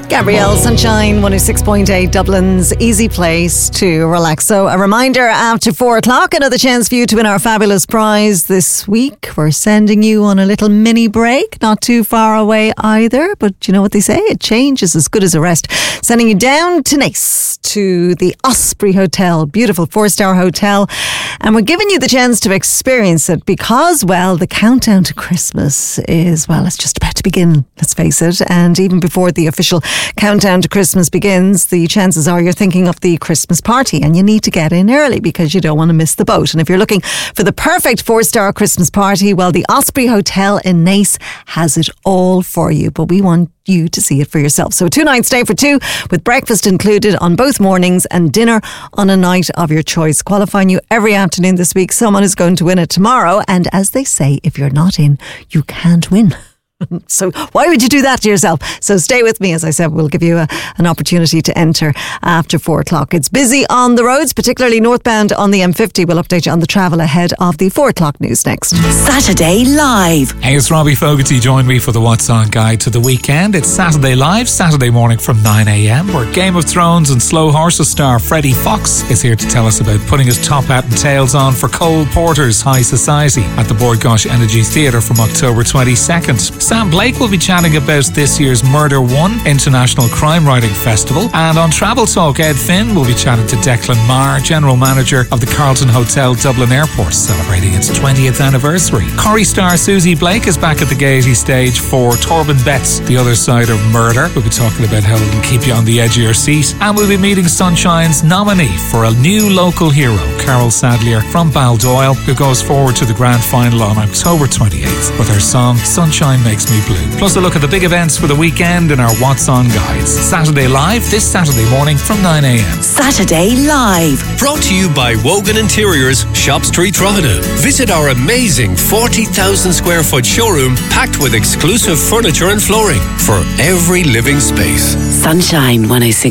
Gabrielle, Sunshine 106.8, Dublin's easy place to relax. So a reminder, after 4 o'clock, another chance for you to win our fabulous prize this week. We're sending you on a little mini break, not too far away either, but you know what they say, a change is as good as a rest. Sending you down to Nice, to the Osprey Hotel, beautiful 4-star hotel, and we're giving you the chance to experience it because, well, the countdown to Christmas is, well, it's just about to begin, let's face it, and even before the official countdown to Christmas begins, the chances are you're thinking of the Christmas party and you need to get in early because you don't want to miss the boat. And if you're looking for the perfect 4-star Christmas party, well, the Osprey Hotel in Nice has it all for you, but we want you to see it for yourself. So a 2-night stay for 2 with breakfast included on both mornings and dinner on a night of your choice. Qualifying you every afternoon this week. Someone is going to win it tomorrow. And as they say, if you're not in, you can't win. So why would you do that to yourself? So stay with me. As I said, we'll give you an opportunity to enter after 4 o'clock. It's busy on the roads, particularly northbound on the M50. We'll update you on the travel ahead of the 4 o'clock news next. Saturday Live. Hey, it's Robbie Fogarty. Join me for the What's On Guide to the weekend. It's Saturday Live, Saturday morning from 9 a.m, where Game of Thrones and Slow Horses star Freddie Fox is here to tell us about putting his top hat and tails on for Cole Porter's High Society at the Bord Gáis Energy Theatre from October 22nd. Sam Blake will be chatting about this year's Murder 1 International Crime Writing Festival. And on Travel Talk, Ed Finn will be chatting to Declan Marr, General Manager of the Carlton Hotel Dublin Airport, celebrating its 20th anniversary. Corrie star Susie Blake is back at the Gaiety stage for Torben Betts, The Other Side of Murder. We'll be talking about how it'll keep you on the edge of your seat. And we'll be meeting Sunshine's nominee for a new local hero, Carol Sadlier from Baldoyle, who goes forward to the grand final on October 28th with her song Sunshine Makes Me Blue. Plus a look at the big events for the weekend in our What's On Guides. Saturday Live, this Saturday morning from 9 a.m. Saturday Live. Brought to you by Wogan Interiors, Shop Street, Drogheda. Visit our amazing 40,000 square foot showroom packed with exclusive furniture and flooring for every living space. Sunshine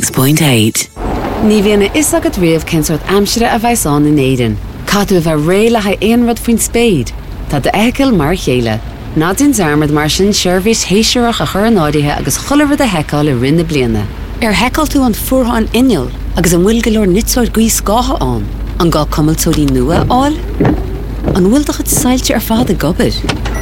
106.8. Ní bhíonna is agad riamh cinsort amsire a bhaisán in éidean. Cadú bheith réile ha éon rud faoin spéid. Tá de eiceil mar chéile. Nadin zarmad mar sin seirbhís héisiúach a chur an áirithe agus cholamh a heiceáil I rinne bliana. Heiceáil tú an fuartha an inneall agus an bhfuil go leor nitsáid gaoi scátha an. An gá cumiltóirí nua áil. An bhfuil do chud sailte fad a gobad.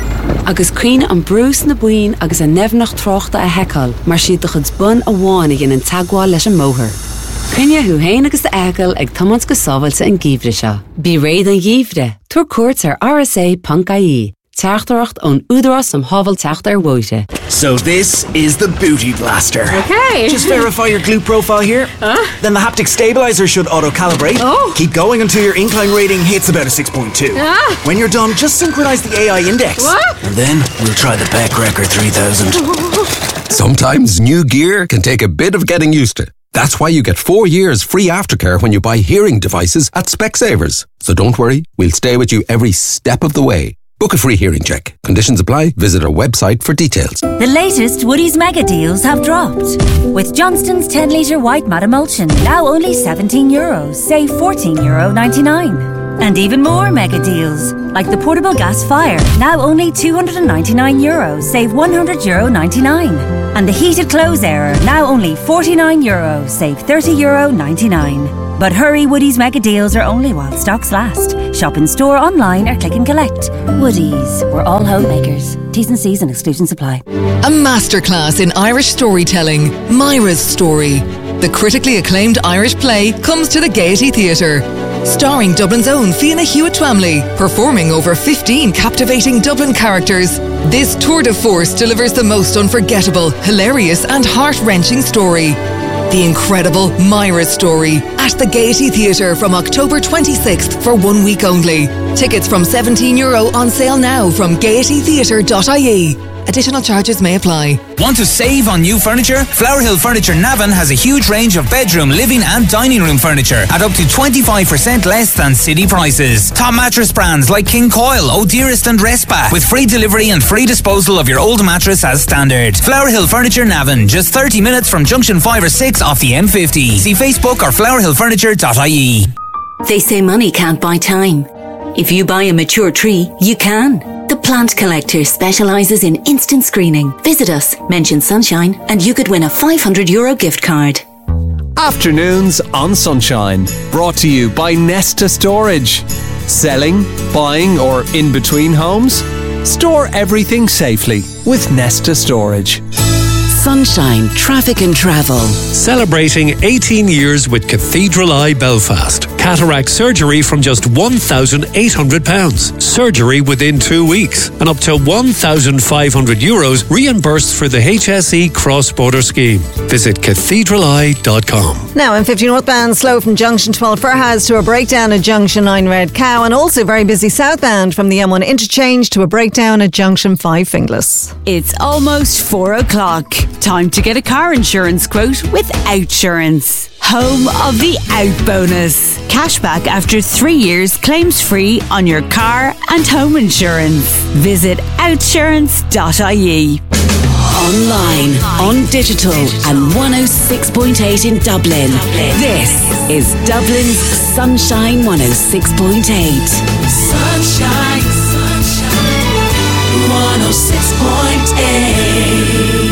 Agus cuine an brús na buin agus a nefnach tráchta a heiceáil mar siad do chud bun a bháin ag an tagháil leis an móthir. Cynne hu héin agus de eiceáil ag tamans go sábhailte an gíomhre seo. Bí réad an gíomhre, tuair cuairt ar rsa.ie. Teachtarocht on údarás am havel teacht woite. So this is the Booty Blaster. Okay. Just verify your glute profile here. Then the haptic stabilizer should auto-calibrate. Oh. Keep going until your incline rating hits about a 6.2. When you're done, just synchronize the AI index. What? And then we'll try the Beck Record 3000. Sometimes new gear can take a bit of getting used to. That's why you get 4 years free aftercare when you buy hearing devices at Specsavers. So don't worry, we'll stay with you every step of the way. Book a free hearing check. Conditions apply. Visit our website for details. The latest Woodies mega deals have dropped. With Johnston's 10-litre white matte emulsion, now only €17, save €14.99. And even more mega deals, like the portable gas fire, now only €299, save €100.99. And the heated clothes airer, now only €49, save €30.99. But hurry, Woodies mega deals are only while stocks last. Shop in store, online or click and collect. Woodies, we're all homemakers. T's and C's and exclusions apply. A masterclass in Irish storytelling, Myra's Story. The critically acclaimed Irish play comes to the Gaiety Theatre. Starring Dublin's own Fiona Hewitt-Twamley, performing over 15 captivating Dublin characters. This tour de force delivers the most unforgettable, hilarious and heart-wrenching story. The incredible Myra's Story at the Gaiety Theatre from October 26th for 1 week only. Tickets from €17 on sale now from gaietytheatre.ie. Additional charges may apply. Want to save on new furniture? Flower Hill Furniture Navan has a huge range of bedroom, living and dining room furniture at up to 25% less than city prices. Top mattress brands like King Coil, O'Dearest and Respa with free delivery and free disposal of your old mattress as standard. Flower Hill Furniture Navan, just 30 minutes from junction 5 or 6 off the M50. See Facebook or flowerhillfurniture.ie. They say money can't buy time, If you buy a mature tree, you can. The Plant Collector specialises in instant screening. Visit us, mention Sunshine, and you could win a €500 gift card. Afternoons on Sunshine, brought to you by Nesta Storage. Selling, buying or in between homes? Store everything safely with Nesta Storage. Sunshine Traffic and Travel. Celebrating 18 years with Cathedral Eye Belfast. Cataract surgery from just £1,800. Surgery within 2 weeks. And up to €1,500 reimbursed for the HSE cross-border scheme. Visit cathedraleye.com. Now in 50 northbound, slow from junction 12 Furhouse to a breakdown at junction 9 Red Cow, and also very busy southbound from the M1 interchange to a breakdown at junction 5 Finglas. It's almost 4 o'clock. Time to get a car insurance quote with Outsurance. Home of the Out Bonus. Cashback after 3 years, claims free on your car and home insurance. Visit outsurance.ie. Online, on digital, and 106.8 in Dublin. This is Dublin's Sunshine 106.8. Sunshine, sunshine, 106.8.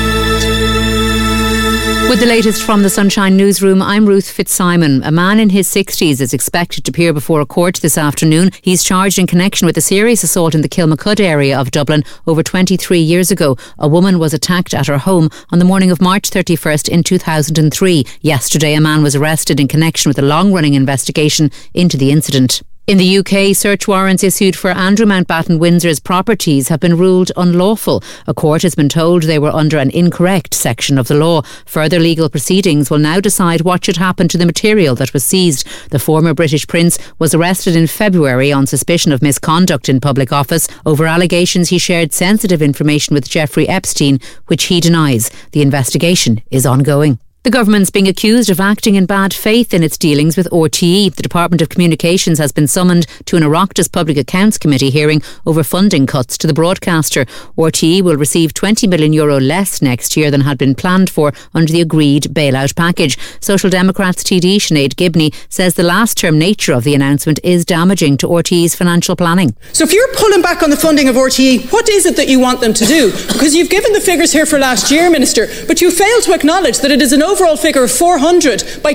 With the latest from the Sunshine Newsroom, I'm Ruth Fitzsimon. A man in his 60s is expected to appear before a court this afternoon. He's charged in connection with a serious assault in the Kilmacud area of Dublin over 23 years ago. A woman was attacked at her home on the morning of March 31st in 2003. Yesterday, a man was arrested in connection with a long-running investigation into the incident. In the UK, search warrants issued for Andrew Mountbatten Windsor's properties have been ruled unlawful. A court has been told they were under an incorrect section of the law. Further legal proceedings will now decide what should happen to the material that was seized. The former British Prince was arrested in February on suspicion of misconduct in public office over allegations he shared sensitive information with Jeffrey Epstein, which he denies. The investigation is ongoing. The government's being accused of acting in bad faith in its dealings with RTE. The Department of Communications has been summoned to an Oireachtas Public Accounts Committee hearing over funding cuts to the broadcaster. RTE will receive €20 million less next year than had been planned for under the agreed bailout package. Social Democrats TD Sinead Gibney says the last-term nature of the announcement is damaging to RTE's financial planning. So if you're pulling back on the funding of RTE, what is it that you want them to do? Because you've given the figures here for last year, Minister, but you fail to acknowledge that it is an overall figure of 400 by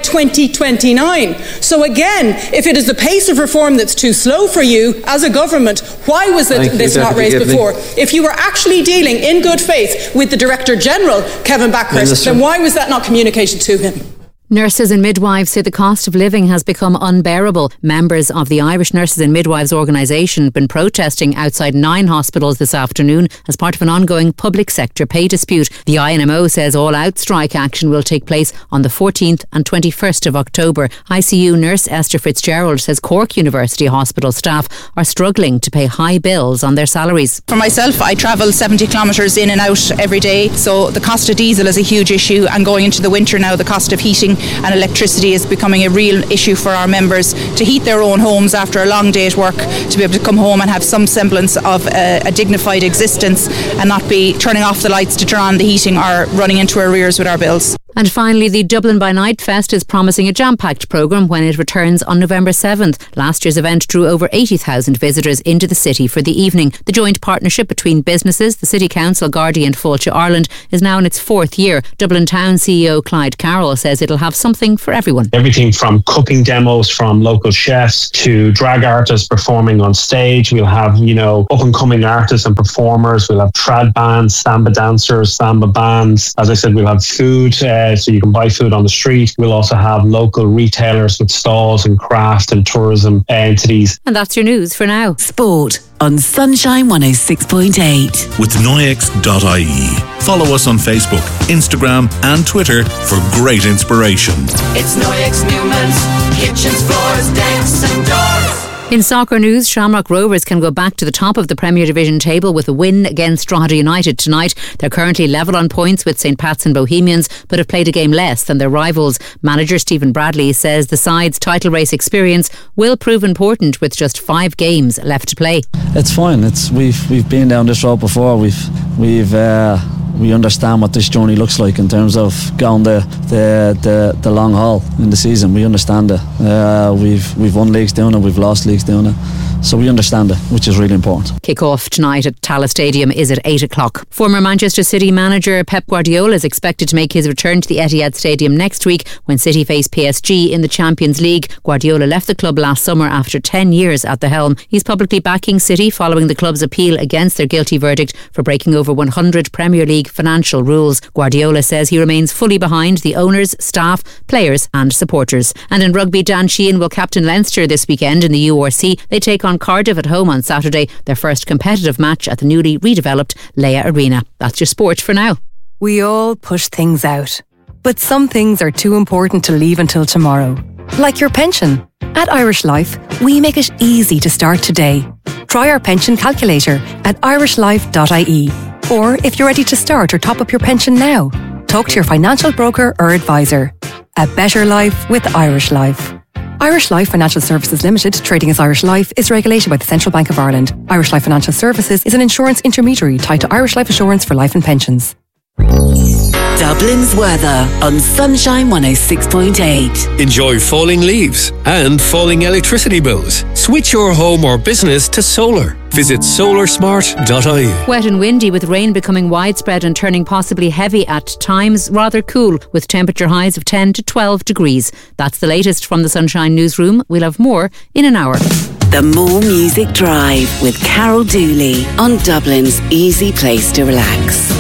2029. So again, if it is the pace of reform that's too slow for you as a government, why was this not raised before? If you were actually dealing in good faith with the Director General, Kevin Backhurst, then why was that not communicated to him? Nurses and midwives say the cost of living has become unbearable. Members of the Irish Nurses and Midwives organisation have been protesting outside 9 hospitals this afternoon as part of an ongoing public sector pay dispute. The INMO says all-out strike action will take place on the 14th and 21st of October. ICU nurse Esther Fitzgerald says Cork University Hospital staff are struggling to pay high bills on their salaries. For myself, I travel 70 kilometres in and out every day, so the cost of diesel is a huge issue, and going into the winter now, the cost of heating and electricity is becoming a real issue for our members to heat their own homes after a long day at work, to be able to come home and have some semblance of a dignified existence and not be turning off the lights to turn on the heating or running into arrears with our bills. And finally, the Dublin by Night Fest is promising a jam-packed programme when it returns on November 7th. Last year's event drew over 80,000 visitors into the city for the evening. The joint partnership between businesses, the City Council, Gardaí and Fáilte Ireland is now in its 4th year. Dublin Town CEO Clyde Carroll says it'll have something for everyone. Everything from cooking demos from local chefs to drag artists performing on stage. We'll have, up-and-coming artists and performers. We'll have trad bands, samba dancers, samba bands. As I said, we'll have food, so you can buy food on the street. We'll also have local retailers with stalls and craft and tourism entities. And that's your news for now. Sport on Sunshine 106.8. With Noyex.ie. Follow us on Facebook, Instagram and Twitter for great inspiration. It's Noyex Newman's kitchens, floors, decks and doors. In soccer news, Shamrock Rovers can go back to the top of the Premier Division table with a win against Drogheda United tonight. They're currently level on points with St Pat's and Bohemians, but have played a game less than their rivals. Manager Stephen Bradley says the side's title race experience will prove important with just 5 games left to play. It's fine. We've been down this road before. We understand what this journey looks like in terms of going the long haul in the season. We understand it. We've won leagues doing it, we've lost leagues doing it, So we understand it, which is really important. Kick-off tonight at Tallaght Stadium is at 8 o'clock. Former Manchester City manager Pep Guardiola is expected to make his return to the Etihad Stadium next week when City face PSG in the Champions League. Guardiola left the club last summer after 10 years at the helm. He's publicly backing City following the club's appeal against their guilty verdict for breaking over 100 Premier League financial rules. Guardiola says he remains fully behind the owners, staff, players and supporters. And in rugby, Dan Sheehan will captain Leinster this weekend in the URC. They take on Cardiff at home on Saturday, their first competitive match at the newly redeveloped Leia Arena. That's your sport for now. We all push things out, but some things are too important to leave until tomorrow. Like your pension. At Irish Life, we make it easy to start today. Try our pension calculator at irishlife.ie. Or if you're ready to start or top up your pension now, talk to your financial broker or advisor. A better life with Irish Life. Irish Life Financial Services Limited, trading as Irish Life, is regulated by the Central Bank of Ireland. Irish Life Financial Services is an insurance intermediary tied to Irish Life Assurance for life and pensions. Dublin's weather on Sunshine 106.8. Enjoy falling leaves and falling electricity bills. Switch your home or business to solar. Visit solarsmart.ie. Wet and windy with rain becoming widespread and turning possibly heavy at times, rather cool with temperature highs of 10 to 12 degrees. That's the latest from the Sunshine Newsroom. We'll have more in an hour. The More Music Drive with Carol Dooley on Dublin's easy place to relax.